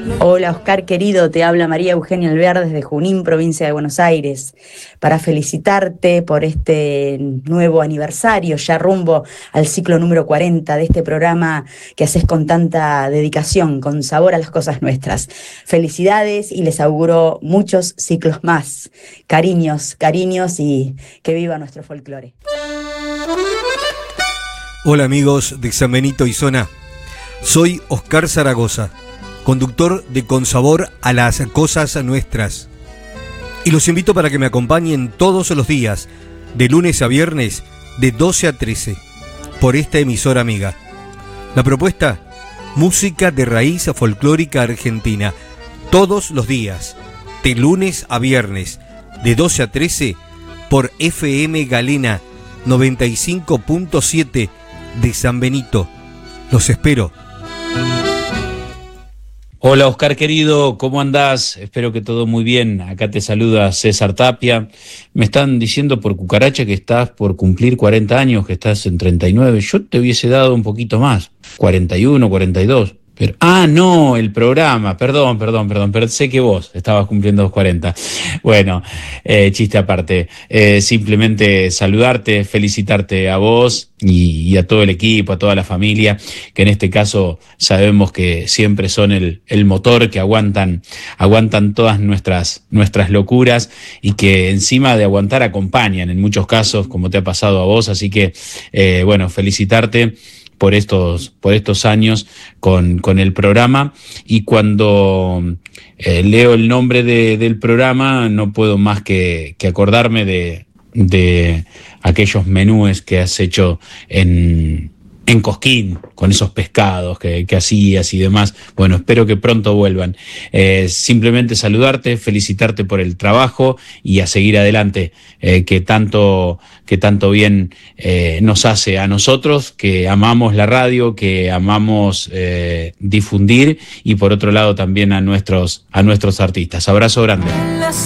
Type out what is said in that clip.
Hola Oscar querido, te habla María Eugenia Alvear desde Junín, provincia de Buenos Aires, para felicitarte por este nuevo aniversario, ya rumbo al ciclo número 40 de este programa que haces con tanta dedicación, con sabor a las cosas nuestras. Felicidades y les auguro muchos ciclos más. Cariños, cariños y que viva nuestro folclore. Hola amigos de San Benito y zona, soy Oscar Zaragoza, conductor de Con Sabor a las Cosas Nuestras. Y los invito para que me acompañen todos los días, de lunes a viernes, de 12 a 13, por esta emisora amiga. La propuesta, música de raíz folclórica argentina, todos los días, de lunes a viernes, de 12 a 13, por FM Galena 95.7 de San Benito. Los espero. Hola Oscar querido, ¿cómo andás? Espero que todo muy bien. Acá te saluda César Tapia. Me están diciendo por cucaracha que estás por cumplir 40 años, que estás en 39. Yo te hubiese dado un poquito más, 41, 42. Pero, no, el programa, perdón, sé que vos estabas cumpliendo los 40. Bueno, chiste aparte, simplemente saludarte, felicitarte a vos y a todo el equipo, a toda la familia, que en este caso sabemos que siempre son el motor que aguantan todas nuestras locuras y que encima de aguantar acompañan en muchos casos, como te ha pasado a vos, así que, bueno, felicitarte por estos años con el programa, y cuando leo el nombre del programa no puedo más que acordarme de aquellos menúes que has hecho en Cosquín, con esos pescados que hacías y demás. Bueno, espero que pronto vuelvan. Simplemente saludarte, felicitarte por el trabajo y a seguir adelante, que tanto bien nos hace a nosotros, que amamos la radio, que amamos difundir, y por otro lado también a nuestros artistas. Abrazo grande.